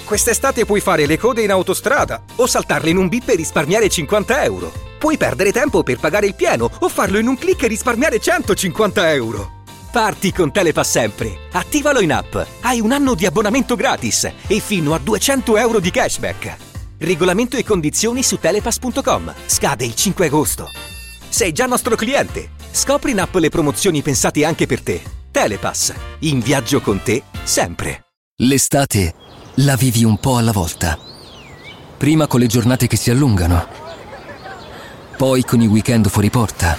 Quest'estate puoi fare le code in autostrada o saltarle in un bip e risparmiare 50 euro. Puoi perdere tempo per pagare il pieno o farlo in un click e risparmiare 150 euro. Parti con Telepass sempre. Attivalo in app. Hai un anno di abbonamento gratis e fino a 200 euro di cashback. Regolamento e condizioni su telepass.com. Scade il 5 agosto. Sei già nostro cliente. Scopri in app le promozioni pensate anche per te. Telepass. In viaggio con te sempre. L'estate la vivi un po' alla volta. Prima con le giornate che si allungano, poi con i weekend fuori porta,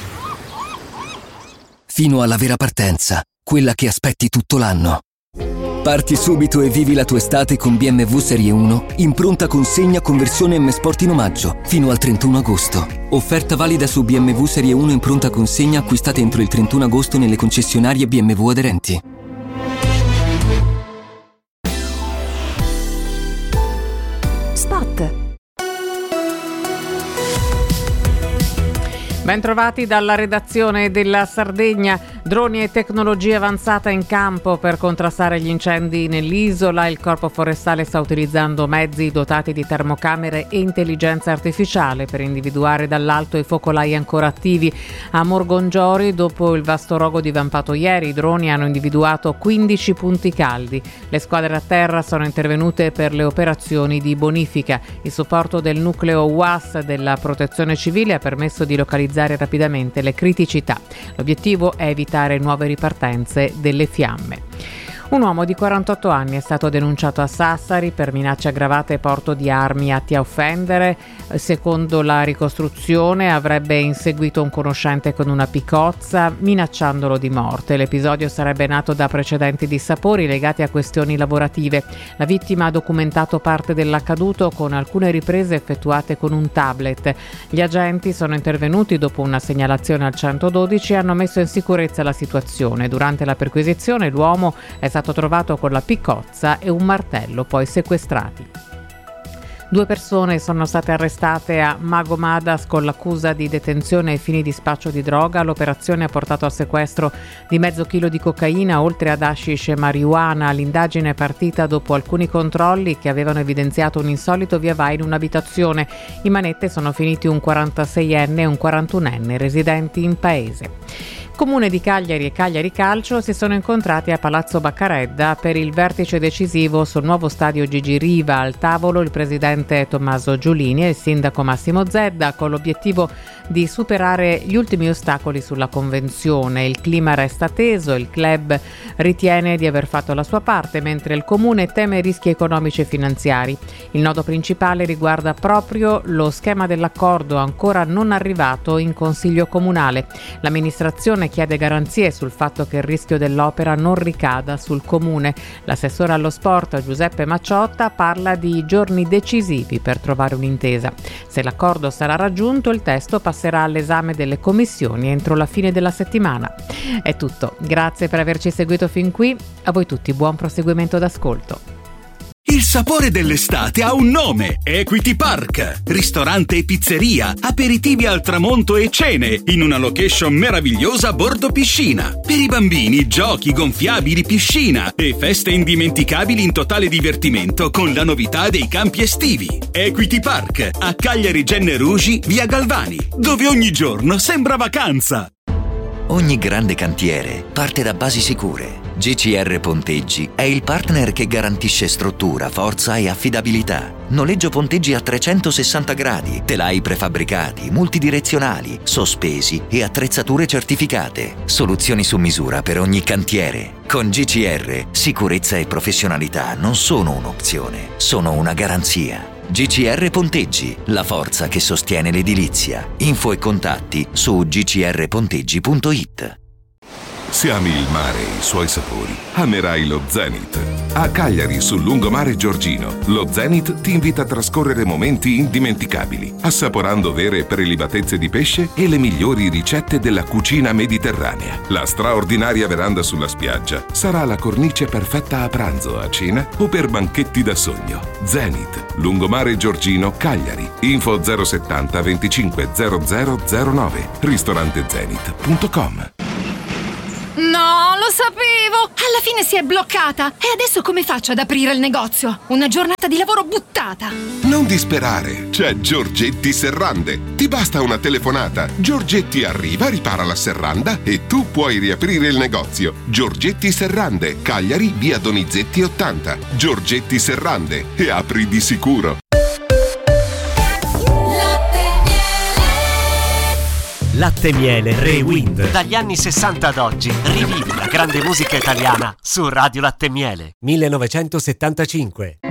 fino alla vera partenza, quella che aspetti tutto l'anno. Parti subito e vivi la tua estate con BMW Serie 1 in pronta consegna con versione M Sport in omaggio fino al 31 agosto. Offerta valida su BMW Serie 1 in pronta consegna acquistate entro il 31 agosto nelle concessionarie BMW aderenti. Spot. Bentrovati dalla redazione della Sardegna. Droni e tecnologia avanzata in campo per contrastare gli incendi nell'isola. Il Corpo Forestale sta utilizzando mezzi dotati di termocamere e intelligenza artificiale per individuare dall'alto i focolai ancora attivi. A Morgongiori, dopo il vasto rogo divampato ieri, i droni hanno individuato 15 punti caldi. Le squadre a terra sono intervenute per le operazioni di bonifica. Il supporto del nucleo UAS della Protezione Civile ha permesso di localizzare rapidamente le criticità. L'obiettivo è evitare nuove ripartenze delle fiamme. Un uomo di 48 anni è stato denunciato a Sassari per minacce aggravate e porto di armi atti a offendere. Secondo la ricostruzione avrebbe inseguito un conoscente con una piccozza minacciandolo di morte. L'episodio sarebbe nato da precedenti dissapori legati a questioni lavorative. La vittima ha documentato parte dell'accaduto con alcune riprese effettuate con un tablet. Gli agenti sono intervenuti dopo una segnalazione al 112 e hanno messo in sicurezza la situazione. Durante la perquisizione l'uomo è stato trovato con la piccozza e un martello, poi sequestrati. 2 persone sono state arrestate a Magomadas con l'accusa di detenzione ai fini di spaccio di droga. L'operazione ha portato al sequestro di mezzo chilo di cocaina, oltre ad hashish e marijuana. L'indagine è partita dopo alcuni controlli che avevano evidenziato un insolito via vai in un'abitazione. In manette sono finiti un 46enne e un 41enne residenti in paese. Comune di Cagliari e Cagliari Calcio si sono incontrati a Palazzo Baccaredda per il vertice decisivo sul nuovo stadio Gigi Riva. Al tavolo il presidente Tommaso Giulini e il sindaco Massimo Zedda, con l'obiettivo di superare gli ultimi ostacoli sulla convenzione. Il clima resta teso, il club ritiene di aver fatto la sua parte, mentre il comune teme rischi economici e finanziari. Il nodo principale riguarda proprio lo schema dell'accordo ancora non arrivato in Consiglio Comunale. L'amministrazione chiede garanzie sul fatto che il rischio dell'opera non ricada sul comune. L'assessore allo sport Giuseppe Macciotta parla di giorni decisivi per trovare un'intesa. Se l'accordo sarà raggiunto, il testo passerà all'esame delle commissioni entro la fine della settimana. È tutto, grazie per averci seguito fin qui, a voi tutti buon proseguimento d'ascolto. Il sapore dell'estate ha un nome: Equity Park. Ristorante e pizzeria, aperitivi al tramonto e cene in una location meravigliosa a bordo piscina. Per i bambini, giochi gonfiabili, piscina e feste indimenticabili in totale divertimento con la novità dei campi estivi. Equity Park a Cagliari Genne Rugi, via Galvani, dove ogni giorno sembra vacanza. Ogni grande cantiere parte da basi sicure. GCR Ponteggi è il partner che garantisce struttura, forza e affidabilità. Noleggio ponteggi a 360 gradi, telai prefabbricati, multidirezionali, sospesi e attrezzature certificate. Soluzioni su misura per ogni cantiere. Con GCR, sicurezza e professionalità non sono un'opzione, sono una garanzia. GCR Ponteggi, la forza che sostiene l'edilizia. Info e contatti su gcrponteggi.it. Se ami il mare e i suoi sapori, amerai lo Zenith. A Cagliari, sul lungomare Giorgino, lo Zenith ti invita a trascorrere momenti indimenticabili, assaporando vere e prelibatezze di pesce e le migliori ricette della cucina mediterranea. La straordinaria veranda sulla spiaggia sarà la cornice perfetta a pranzo, a cena o per banchetti da sogno. Zenith, lungomare Giorgino, Cagliari. Info 070 25 0009. ristorantezenith.com. No, lo sapevo! Alla fine si è bloccata. E adesso come faccio ad aprire il negozio? Una giornata di lavoro buttata. Non disperare, c'è Giorgetti Serrande. Ti basta una telefonata. Giorgetti arriva, ripara la serranda e tu puoi riaprire il negozio. Giorgetti Serrande, Cagliari, via Donizetti 80. Giorgetti Serrande, e apri di sicuro. Latte Miele Rewind. Dagli anni 60 ad oggi rivivi la grande musica italiana su Radio Latte Miele 1975.